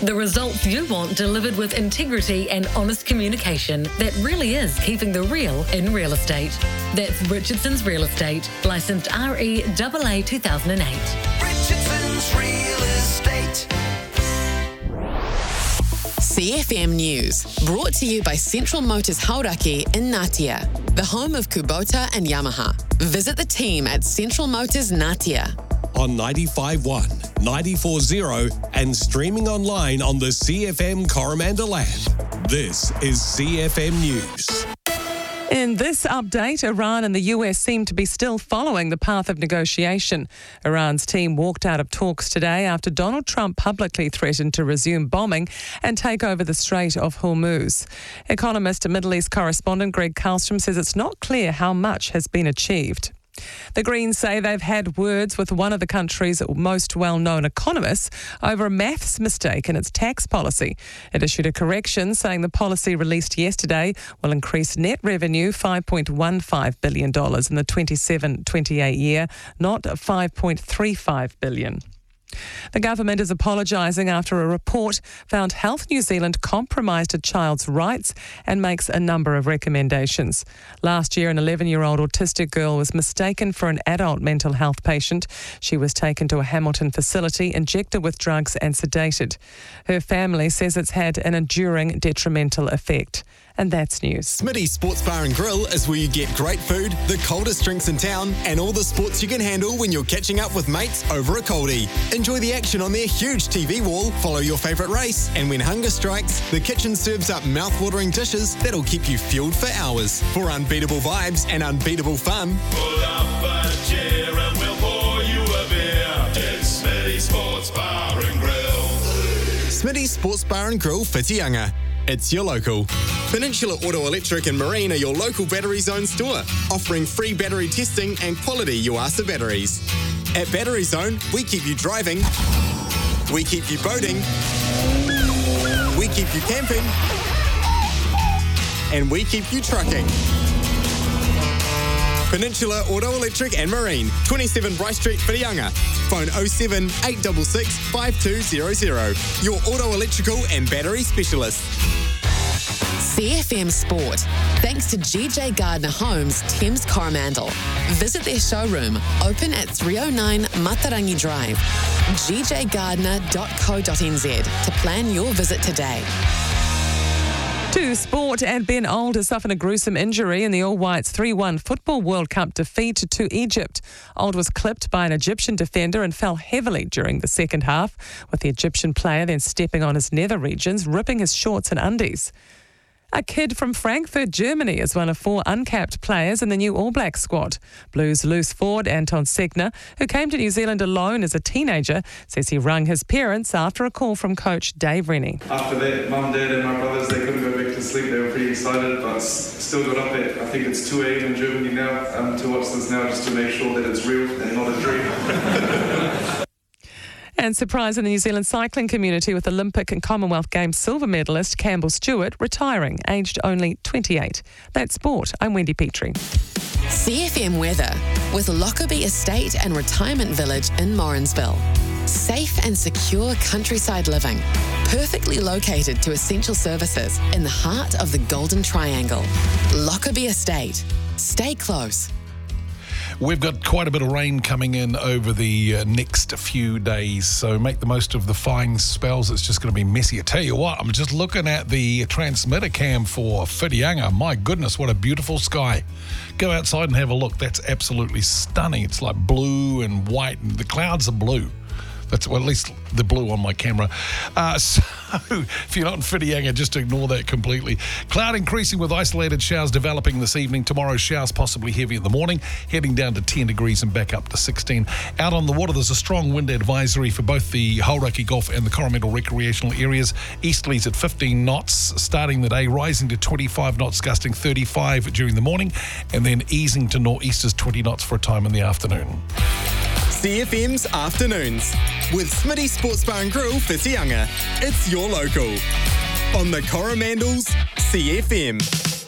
The results you want delivered with integrity and honest communication that really is keeping the real in real estate. That's Richardson's Real Estate, licensed REAA 2008. Richardson's Real Estate. CFM News, brought to you by Central Motors Hauraki in Ngatea, the home of Kubota and Yamaha. Visit the team at Central Motors Ngatea. On 95.1, 94.0 and streaming online on the CFM Coromandel app. This is CFM News. In this update, Iran and the US seem to be still following the path of negotiation. Iran's team walked out of talks today after Donald Trump publicly threatened to resume bombing and take over the Strait of Hormuz. Economist and Middle East correspondent Greg Karlstrom says it's not clear how much has been achieved. The Greens say they've had words with one of the country's most well-known economists over a maths mistake in its tax policy. It issued a correction saying the policy released yesterday will increase net revenue $5.15 billion in the 27-28 year, not $5.35 billion. The government is apologising after a report found Health New Zealand compromised a child's rights and makes a number of recommendations. Last year, an 11-year-old autistic girl was mistaken for an adult mental health patient. She was taken to a Hamilton facility, injected with drugs and sedated. Her family says it's had an enduring detrimental effect. And that's news. Smitty's Sports Bar and Grill is where you get great food, the coldest drinks in town, and all the sports you can handle when you're catching up with mates over a coldie. Enjoy the action on their huge TV wall, follow your favourite race, and when hunger strikes, the kitchen serves up mouth-watering dishes that'll keep you fueled for hours. For unbeatable vibes and unbeatable fun, pull up a chair and we'll pour you a beer. It's Smitty's Sports Bar and Grill. Smitty's Sports Bar and Grill, Whitianga. It's your local. Peninsula Auto Electric and Marine are your local Battery Zone store, offering free battery testing and quality Yuasa batteries. At Battery Zone, we keep you driving, we keep you boating, we keep you camping, and we keep you trucking. Peninsula Auto Electric and Marine, 27 Bryce Street, Whitianga. Phone 07 866 5200. Your auto electrical and battery specialist. CFM Sport, thanks to GJ Gardner Homes, Thames Coromandel. Visit their showroom, open at 309 Matarangi Drive. gjgardner.co.nz to plan your visit today. To sport, and Ben Olde has suffered a gruesome injury in the All Whites 3-1 Football World Cup defeat to Egypt. Olde was clipped by an Egyptian defender and fell heavily during the second half, with the Egyptian player then stepping on his nether regions, ripping his shorts and undies. A kid from Frankfurt, Germany is one of 4 uncapped players in the new All Black squad. Blues loose forward Anton Segner, who came to New Zealand alone as a teenager, says he rang his parents after a call from coach Dave Rennie. After that, Mum, Dad and my brothers, they couldn't go back to sleep. They were pretty excited, but still got up at, I think it's 2 a.m. in Germany now, to watch this now just to make sure that it's real and not a dream. And surprise in the New Zealand cycling community with Olympic and Commonwealth Games silver medalist Campbell Stewart retiring, aged only 28. That's sport. I'm Wendy Petrie. CFM weather with Lockerbie Estate and Retirement Village in Morrinsville. Safe and secure countryside living, perfectly located to essential services in the heart of the Golden Triangle. Lockerbie Estate. Stay close. We've got quite a bit of rain coming in over the next few days, so make the most of the fine spells. It's just going to be messy. I tell you what, I'm just looking at the transmitter cam for Whitianga. My goodness, what a beautiful sky. Go outside and have a look. That's absolutely stunning. It's like blue and white, and the clouds are blue. That's, well, at least the blue on my camera. So if you're not in Whitianga, just ignore that completely. Cloud increasing with isolated showers developing this evening. Tomorrow, showers possibly heavy in the morning, heading down to 10 degrees and back up to 16. Out on the water, there's a strong wind advisory for both the Hauraki Golf and the Coromandel recreational areas. Easterlies at 15 knots starting the day, rising to 25 knots, gusting 35 during the morning, and then easing to nor'easters 20 knots for a time in the afternoon. CFM's Afternoons with Smitty Sports Bar and Grill, Whitianga. It's your local. On the Coromandel's CFM.